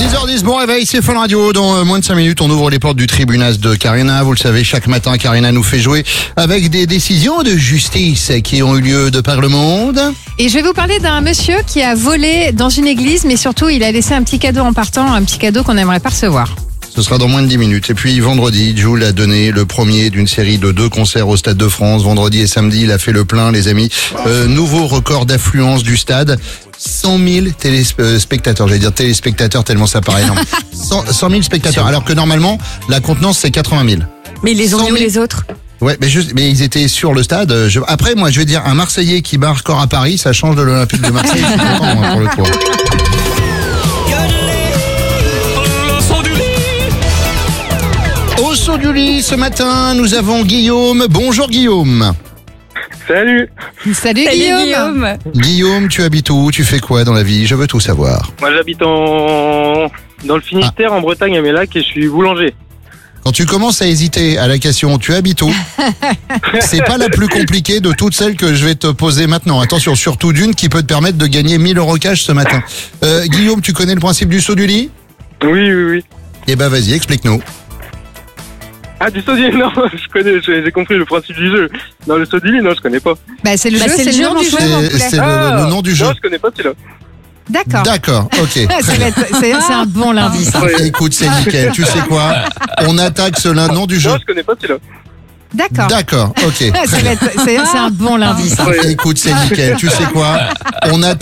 6h10, bon réveil, c'est Fun Radio. Dans moins de 5 minutes, on ouvre les portes du tribunal de Karina. Vous le savez, chaque matin, Karina nous fait jouer avec des décisions de justice qui ont eu lieu de par le monde. Et je vais vous parler d'un monsieur qui a volé dans une église, mais surtout, il a laissé un petit cadeau en partant, un petit cadeau qu'on aimerait pas recevoir. Ce sera dans moins de 10 minutes. Et puis vendredi, Jul a donné le premier d'une série de 2 concerts au Stade de France. Vendredi et samedi, il a fait le plein, les amis. Nouveau record d'affluence du stade. 100 000 téléspectateurs. J'allais dire téléspectateurs tellement ça paraît énorme. 100 000 spectateurs. Alors que normalement, la contenance, c'est 80 000. Mais ils les ont 100 mis 000. où les autres? Ouais, mais ils étaient sur le stade. Après, moi, je vais dire, un Marseillais qui bat record à Paris, ça change de l'Olympique de Marseille. Je suis content, moi, pour le coup. Au saut du lit, ce matin, nous avons Guillaume. Bonjour Guillaume. Salut. Salut Guillaume. Guillaume, tu habites où? Tu fais quoi dans la vie? Je veux tout savoir. Moi j'habite dans le Finistère, en Bretagne, à Mélac, et je suis boulanger. Quand tu commences à hésiter à la question tu habites où, c'est pas la plus compliquée de toutes celles que je vais te poser maintenant. Attention, surtout d'une qui peut te permettre de gagner 1000 € cash ce matin. Guillaume, tu connais le principe du saut du lit? Oui. Eh ben vas-y, explique-nous. Ah, du saut du lit, non, je connais, j'ai compris le principe du jeu. Non, le saut du lit, non, je connais pas. Bah, c'est le jeu, c'est le nom du jeu, mon poulet. C'est le nom du jeu. Non, je connais pas celui-là. D'accord. D'accord, ok. C'est un bon lundi, ça. Écoute, c'est nickel. Tu sais quoi? On attaque ce nom du jeu. Non, je connais pas celui-là. D'accord. D'accord, ok. C'est un bon lundi, ça. Écoute, c'est nickel. Tu sais quoi? On attaque